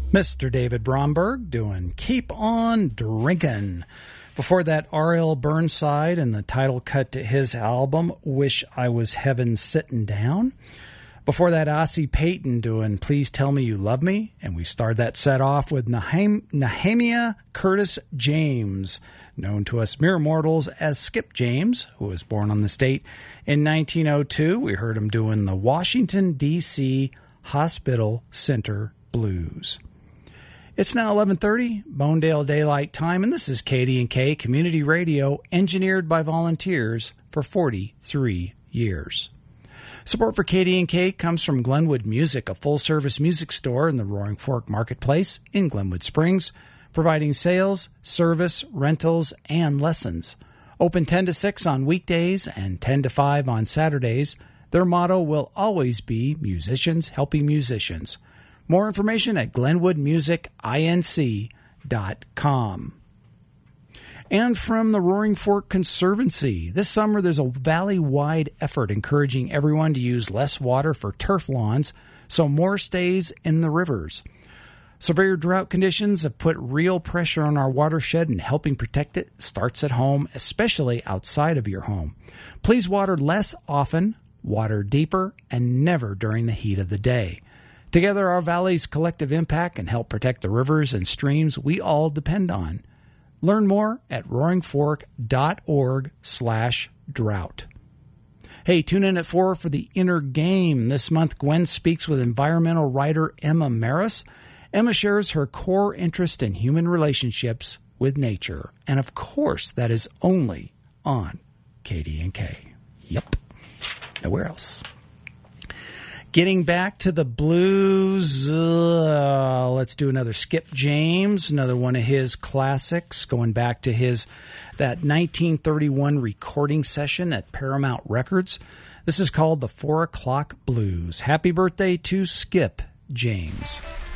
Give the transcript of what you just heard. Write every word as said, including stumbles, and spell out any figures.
Mister David Bromberg doing Keep On Drinkin'. Before that, R L Burnside and the title cut to his album, Wish I Was Heaven Sittin' Down. Before that, Ossie Payton doing Please Tell Me You Love Me. And we started that set off with Nahem- Nehemiah Curtis James, known to us mere mortals as Skip James, who was born on this date in nineteen oh two. We heard him doing the Washington, D C Hospital Center Blues. It's now eleven thirty, Bonedale Daylight Time, and this is K D and K Community Radio, engineered by volunteers for forty-three years. Support for K D and K comes from Glenwood Music, a full-service music store in the Roaring Fork Marketplace in Glenwood Springs, providing sales, service, rentals, and lessons. Open ten to six on weekdays and ten to five on Saturdays. Their motto will always be musicians helping musicians. More information at glenwood music inc dot com. And from the Roaring Fork Conservancy, this summer there's a valley-wide effort encouraging everyone to use less water for turf lawns so more stays in the rivers. Severe drought conditions have put real pressure on our watershed, and helping protect it starts at home, especially outside of your home. Please water less often, water deeper, and never during the heat of the day. Together, our valley's collective impact can help protect the rivers and streams we all depend on. Learn more at roaring fork dot org slash drought. Hey, tune in at four for the Inner Game. This month, Gwen speaks with environmental writer Emma Maris. Emma shares her core interest in human relationships with nature. And of course, that is only on K D and K. Yep. Nowhere else. Getting back to the blues, uh, let's do another Skip James, another one of his classics, going back to his that nineteen thirty-one recording session at Paramount Records. This is called the Four O'Clock Blues. Happy birthday to Skip James.